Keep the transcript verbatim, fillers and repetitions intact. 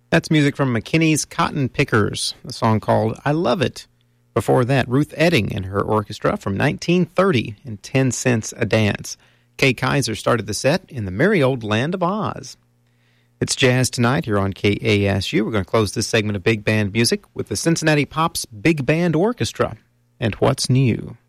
That's music from McKinney's Cotton Pickers, a song called I Love It. Before that, Ruth Edding and her orchestra from nineteen thirty in ten cents a Dance. Kay Kaiser started the set in the merry old land of Oz. It's Jazz Tonight here on K A S U. We're going to close this segment of big band music with the Cincinnati Pops Big Band Orchestra and What's New.